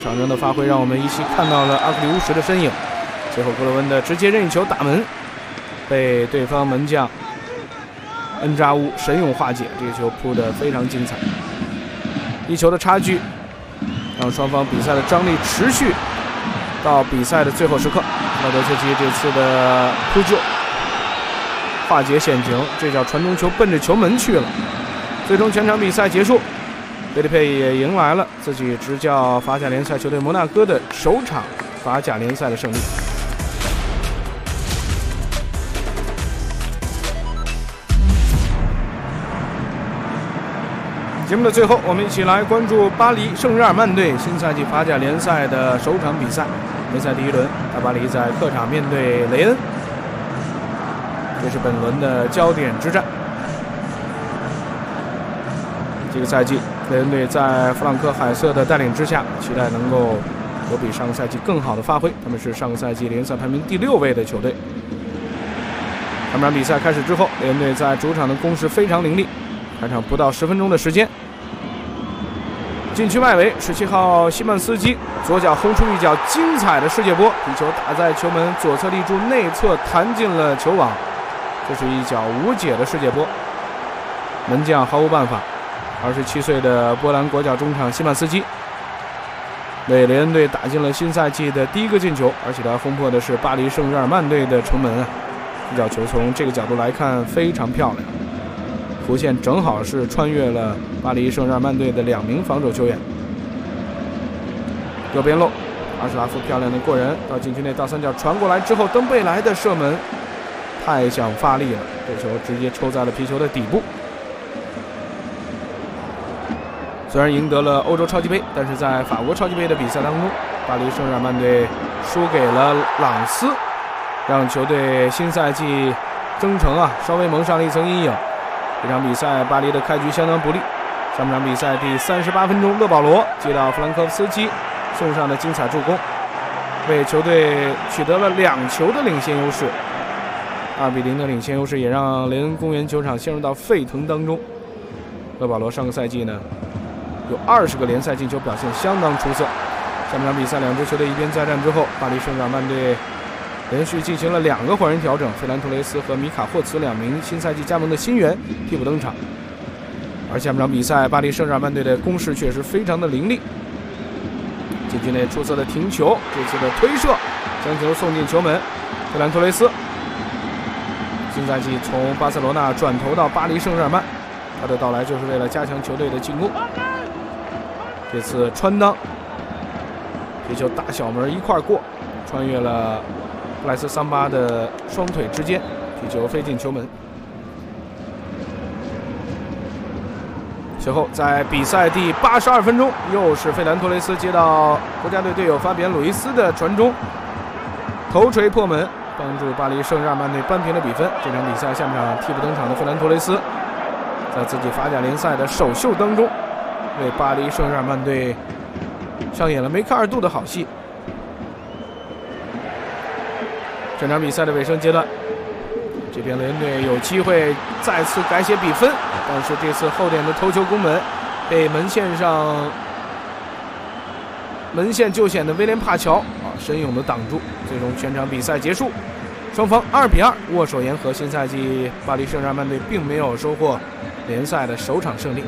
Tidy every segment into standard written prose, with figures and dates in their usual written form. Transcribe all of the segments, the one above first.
场上的发挥让我们依稀看到了阿克里乌什的身影。最后格罗温的直接任意球打门，被对方门将恩扎乌神勇化解，这个球扑得非常精彩。一球的差距让双方比赛的张力持续到比赛的最后时刻。纳德切奇这次的扑救化解险情，这脚传中球奔着球门去了。最终全场比赛结束，贝利佩也迎来了自己执教法甲联赛球队摩纳哥的首场法甲联赛的胜利。节目的最后，我们一起来关注巴黎圣日耳曼队新赛季法甲联赛的首场比赛。联赛第一轮，大巴黎在客场面对雷恩，这是本轮的焦点之战。这个赛季，雷恩队在弗朗克·海瑟的带领之下，期待能够有比上个赛季更好的发挥。他们是上个赛季联赛排名第6位的球队。上场比赛开始之后，雷恩队在主场的攻势非常凌厉。开场不到10分钟的时间，禁区外围17号西曼斯基左脚轰出一脚精彩的世界波，皮球打在球门左侧立柱内侧弹进了球网，这是一脚无解的世界波，门将毫无办法。27岁的波兰国脚中场西曼斯基为雷恩队打进了新赛季的第1个进球，而且他轰破的是巴黎圣日耳曼队的城门啊！这脚球从这个角度来看非常漂亮，弧线正好是穿越了巴黎圣日耳曼队的2名防守球员。右边路，阿什拉夫漂亮的过人到禁区内倒三角传过来之后，登贝莱的射门太想发力了，这球直接抽在了皮球的底部。虽然赢得了欧洲超级杯，但是在法国超级杯的比赛当中，巴黎圣日耳曼队输给了朗斯，让球队新赛季征程稍微蒙上了一层阴影。这场比赛巴黎的开局相当不利，上半场比赛第38分钟，勒保罗接到弗兰科夫斯基送上的精彩助攻，为球队取得了2球的领先优势。2-0的领先优势也让雷恩公园球场陷入到沸腾当中。勒保罗上个赛季呢有20个联赛进球，表现相当出色。下半场比赛2支球队一边再战之后，巴黎圣日耳曼队连续进行了2个换人调整，费兰托雷斯和米卡霍茨2名新赛季加盟的新援替补登场。而下半场比赛，巴黎圣日耳曼队的攻势确实非常的凌厉，禁区内出色的停球，这次的推射将球送进球门。费兰托雷斯新赛季从巴塞罗那转投到巴黎圣日耳曼，他的到来就是为了加强球队的进攻。这次穿裆，这球大小门一块过，穿越了布莱斯桑巴的双腿之间，皮球飞进球门。随后在比赛第82分钟，又是费兰托雷斯接到国家队队友法比安·鲁伊斯的传中，头锤破门，帮助巴黎圣日耳曼队扳平了比分。这场比赛下半场替补登场的费兰托雷斯在自己法甲联赛的首秀当中，为巴黎圣日耳曼队上演了梅开二度的好戏。这场比赛的尾声阶段，这边雷恩队有机会再次改写比分，但是这次后点的头球攻门被门线救险的威廉帕乔神勇的挡住，最终全场比赛结束，双方2-2握手言和。新赛季巴黎圣日耳曼队并没有收获联赛的首场胜利。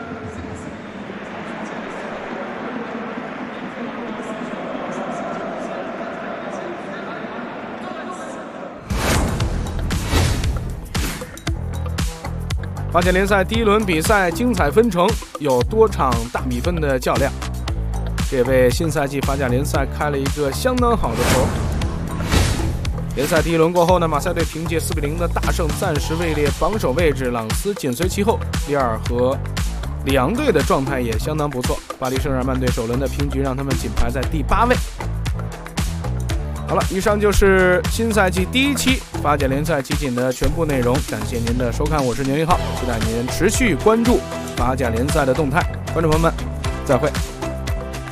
法甲联赛第1轮比赛精彩纷呈，有多场大比分的较量，这也为新赛季法甲联赛开了一个相当好的头。联赛第1轮过后呢，马赛队凭借4-0的大胜，暂时位列榜首位置，朗斯紧随其后。里尔和里昂队的状态也相当不错，巴黎圣日耳曼队首轮的平局让他们仅排在第8位。好了，以上就是新赛季第1期法甲联赛集锦的全部内容，感谢您的收看，我是牛一浩，期待您持续关注法甲联赛的动态。观众朋友们，再会。